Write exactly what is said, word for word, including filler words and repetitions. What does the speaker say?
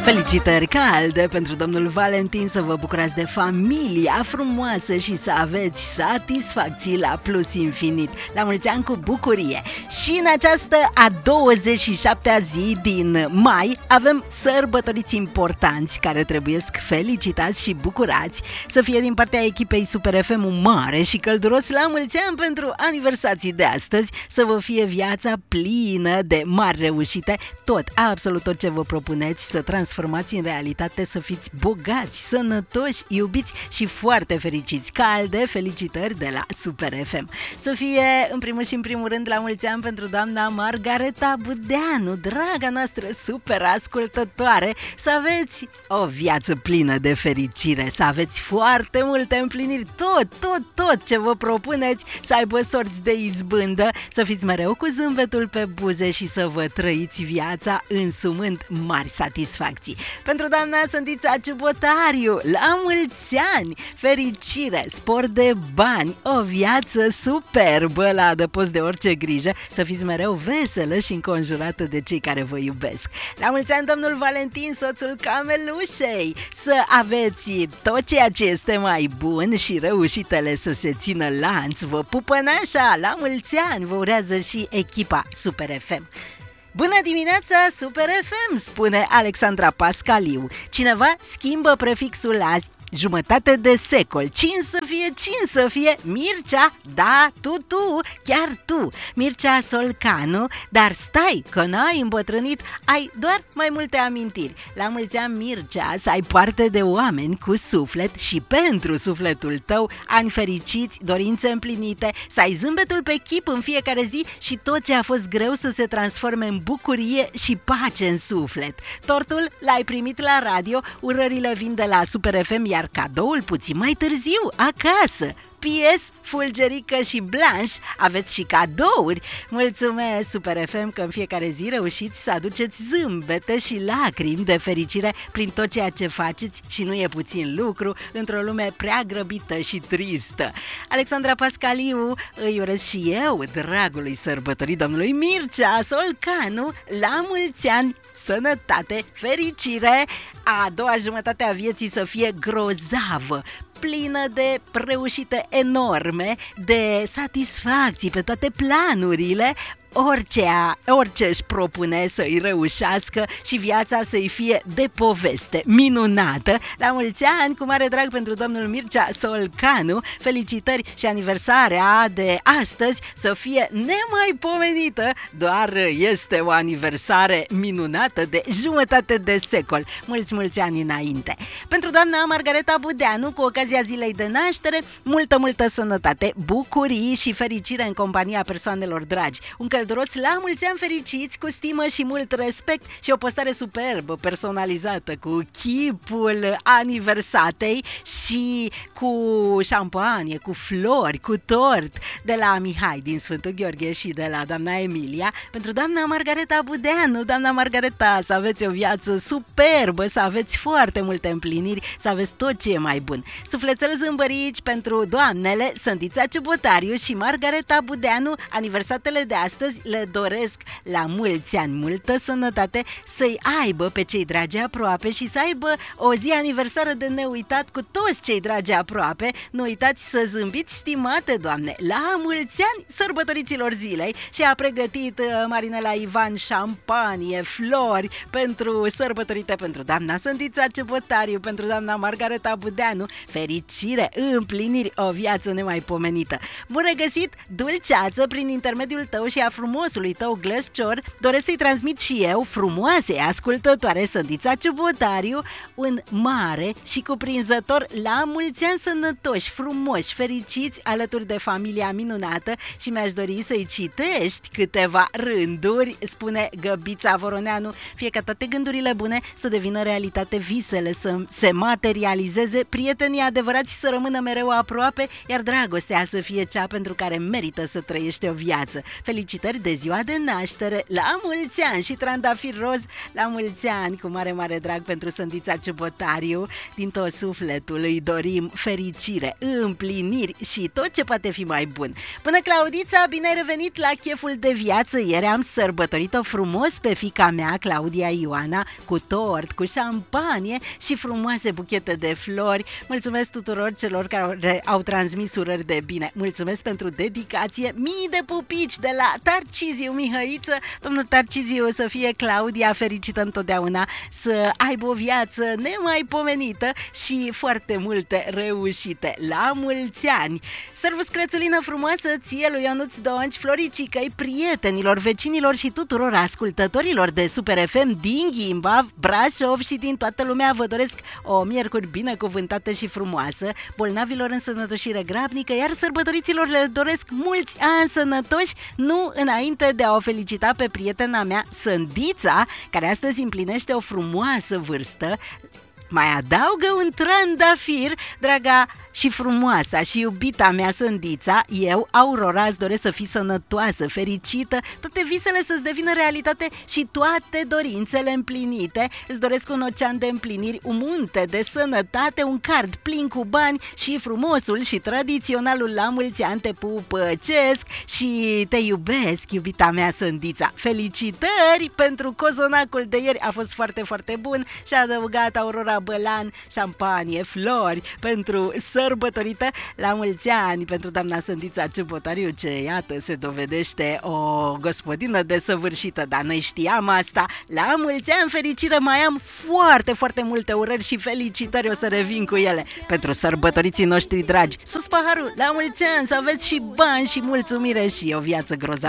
Felicitări calde pentru domnul Valentin, să vă bucurați de familia frumoasă și să aveți satisfacții la plus infinit. La mulți ani cu bucurie. Și în această a douăzeci și șaptea zi din mai avem sărbătoriți importanți care trebuiesc felicitați și bucurați. Să fie din partea echipei Super F M un mare și călduros la mulți ani pentru aniversații de astăzi. Să vă fie viața plină de mari reușite, tot, absolut tot ce vă propuneți să transformați în realitate, să fiți bogați, sănătoși, iubiți și foarte fericiți. Calde felicitări de la Super F M. Să fie în primul și în primul rând la mulți ani pentru doamna Margareta Budeanu, draga noastră super ascultătoare. Să aveți o viață plină de fericire, să aveți foarte multe împliniri, tot, tot, tot ce vă propuneți, să aibă sorți de izbândă, să fiți mereu cu zâmbetul pe buze și să vă trăiți viața însumând mari satisfacții. Pentru doamna Sândița Ciubotariu, la mulți ani, fericire, spor de bani, o viață superbă la adăpost de orice grijă, să fiți mereu veselă și înconjurată de cei care vă iubesc. La mulți ani, domnul Valentin, soțul Camelușei, să aveți tot ceea ce este mai bun și reușitele să se țină lanț. Vă pupă nașa, la mulți ani, vă urează și echipa Super F M. Bună dimineața, Super F M, spune Alexandra Pascaliu. Cineva schimbă prefixul azi, jumătate de secol. Cine să fie, cine să fie? Mircea, da, tu, tu, chiar tu, Mircea Solcanu. Dar stai, că n-ai îmbătrânit, ai doar mai multe amintiri. La mulți ani, Mircea, să ai parte de oameni cu suflet și pentru sufletul tău, ani fericiți, dorințe împlinite, să ai zâmbetul pe chip în fiecare zi și tot ce a fost greu să se transforme în bucurie și pace în suflet. Tortul l-ai primit la radio, urările vin de la Super F M, iar cadoul puțin mai târziu, acasă. P S, Fulgerică și Blanche, aveți și cadouri. Mulțumesc, Super F M, că în fiecare zi reușiți să aduceți zâmbete și lacrimi de fericire prin tot ceea ce faceți și nu e puțin lucru într-o lume prea grăbită și tristă. Alexandra Pascaliu, îi urez și eu, dragului sărbătorii domnului Mircea Solcanu, la mulți ani, sănătate, fericire, a doua jumătate a vieții să fie grozavă, plină de reușite enorme, de satisfacții pe toate planurile, orice, orice își propune să-i reușească și viața să-i fie de poveste minunată. La mulți ani, cu mare drag pentru domnul Mircea Solcanu, felicitări și aniversarea de astăzi să fie nemaipomenită, doar este o aniversare minunată de jumătate de secol. Mulți, mulți ani înainte. Pentru doamna Margareta Budeanu, cu ocazia zilei de naștere, multă, multă sănătate, bucurii și fericire în compania persoanelor dragi. Un călduros la mulți ani fericiți, cu stimă și mult respect și o postare superbă, personalizată, cu chipul aniversatei și cu șampanie, cu flori, cu tort, de la Mihai din Sfântul Gheorghe și de la doamna Emilia. Pentru doamna Margareta Budeanu, doamna Margareta, să aveți o viață superbă, să aveți foarte multe împliniri, să aveți tot ce e mai bun. Sufletel zâmbărici pentru doamnele Sândița Ciubotariu și Margareta Budeanu, aniversatele de astăzi le doresc la mulți ani, multă sănătate, să-i aibă pe cei dragi aproape și să aibă o zi aniversară de neuitat cu toți cei dragi aproape. Nu uitați să zâmbiți, stimate doamne, la mulți ani sărbătoriților zilei. Și a pregătit uh, Marinela Ivan șampanie, flori pentru sărbătorite pentru doamna Sândița Ciubotariu, pentru doamna Margareta Budeanu, fericire, împliniri, o viață nemaipomenită. Bun regăsit, dulceață, prin intermediul tău și a frumosului tău glăscior, doresc să-i transmit și eu, frumoasei ascultătoare Sândița Ciubotariu, un mare și cuprinzător la mulți ani sănătoși, frumoși, fericiți, alături de familia minunată. Și mi-aș dori să-i citești câteva rânduri, spune Găbița Voroneanu, fie ca toate gândurile bune să devină realitate, visele să se materializeze, prietenii adevărați să rămână mereu aproape, iar dragostea să fie cea pentru care merită să trăiești o viață. Felicitări felicitări de ziua de naștere, la mulți ani și trandafir roz, la mulți ani, cu mare, mare drag pentru Sândița Ciubotariu. Din tot sufletul îi dorim fericire, împliniri și tot ce poate fi mai bun. Până Claudița, bine ai revenit la cheful de viață. Ieri am sărbătorit-o frumos pe fiica mea, Claudia Ioana, cu tort, cu șampanie și frumoase buchete de flori. Mulțumesc tuturor celor care au transmis urări de bine. Mulțumesc pentru dedicație. Mii de pupici de la Tarciziu Mihăiță. Domnul Tarciziu, să fie Claudia fericită întotdeauna, să aibă o viață nemaipomenită și foarte multe reușite. La mulți ani! Servus crețulină frumoasă ție lui Ionuț Donci, Floricicăi, prietenilor, vecinilor și tuturor ascultătorilor de Super F M din Gimbav, Brașov și din toată lumea. Vă doresc o miercuri binecuvântată și frumoasă, bolnavilor în sănătoșire grabnică, iar sărbătoriților le doresc mulți ani sănătoși, nu înainte de a o felicita pe prietena mea, Sândița, care astăzi împlinește o frumoasă vârstă. Mai adaugă un trandafir, draga și frumoasa și iubita mea Sândița. Eu, Aurora, îți doresc să fii sănătoasă, fericită, toate visele să-ți devină realitate și toate dorințele împlinite. Îți doresc un ocean de împliniri, un munte de sănătate, un card plin cu bani și frumosul și tradiționalul la mulți ani. Te pupăcesc și te iubesc, iubita mea Sândița. Felicitări pentru cozonacul de ieri, a fost foarte, foarte bun. Și a adăugat Aurora Bălan șampanie, flori pentru sărbătorită. La mulți ani pentru doamna Sândița Ciubotariu, ce iată se dovedește o gospodină desăvârșită, dar noi știam asta. La mulți ani, fericire, mai am foarte, foarte multe urări și felicitări, o să revin cu ele pentru sărbătoriții noștri dragi. Sus paharul, la mulți ani, să aveți și bani și mulțumire și o viață grozavă.